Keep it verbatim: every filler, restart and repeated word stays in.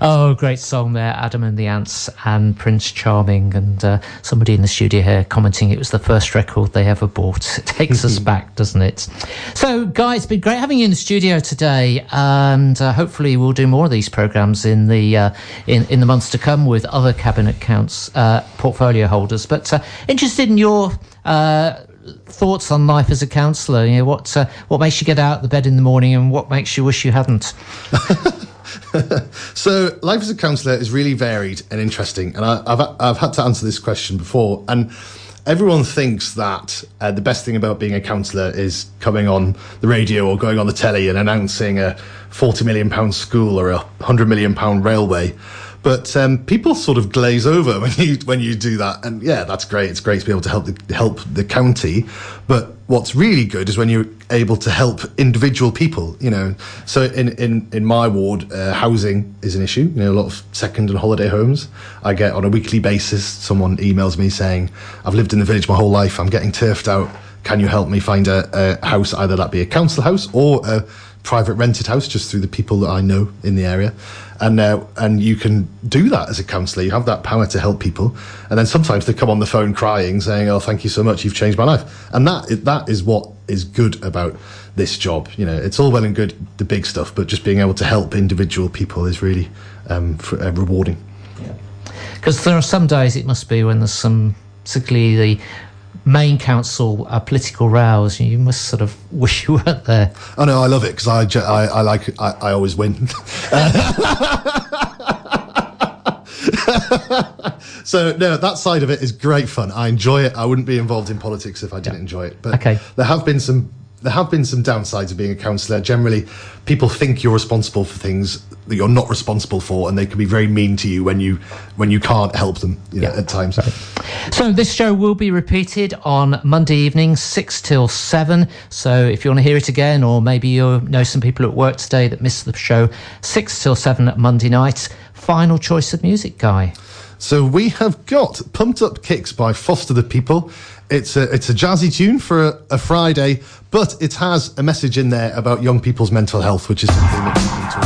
Oh, great song there, Adam and the Ants and Prince Charming, and uh, somebody in the studio here commenting it was the first record they ever bought. It takes us back, doesn't it? So, Guy, it's been great having you in the studio today, and uh, hopefully we'll do more of these programmes in the uh, in, in the months to come with other Cabinet Counts uh, portfolio holders. But uh, interested in your uh, thoughts on life as a councillor. You know, what uh, what makes you get out of the bed in the morning, and what makes you wish you hadn't? So, life as a councillor is really varied and interesting, and I, I've I've had to answer this question before, and everyone thinks that uh, the best thing about being a councillor is coming on the radio or going on the telly and announcing a forty million pound school or a one hundred million pound railway. But um, people sort of glaze over when you when you do that, and yeah, that's great. It's great to be able to help the, help the county. But what's really good is when you're able to help individual people. You know, so in in in my ward, uh, housing is an issue. You know, a lot of second and holiday homes. I get on a weekly basis. Someone emails me saying, "I've lived in the village my whole life. I'm getting turfed out. Can you help me find a, a house, either that be a council house or a private rented house, just through the people that I know in the area?" And uh, and you can do that as a councillor. You have that power to help people. And then sometimes they come on the phone crying, saying, "Oh, thank you so much. You've changed my life." And that that is what is good about this job. You know, it's all well and good, the big stuff, but just being able to help individual people is really um, for, uh, rewarding. Because yeah. There are some days it must be when there's some, particularly the main council uh, political rows, you must sort of wish you weren't there. Oh no, I love it because I, I, I like I, I always win. So no, that side of it is great fun. I enjoy it. I wouldn't be involved in politics if I didn't yeah. enjoy it. But okay. there have been some there have been some downsides of being a councillor. Generally, people think you're responsible for things that you're not responsible for, and they can be very mean to you when you when you can't help them, you know, yeah. at times. Right. So this show will be repeated on Monday evening, six till seven. So if you want to hear it again, or maybe you know some people at work today that missed the show, six till seven at Monday night. Final choice of music, Guy. So we have got Pumped Up Kicks by Foster the People. It's a, it's a jazzy tune for a, a Friday, but it has a message in there about young people's mental health, which is something that people need to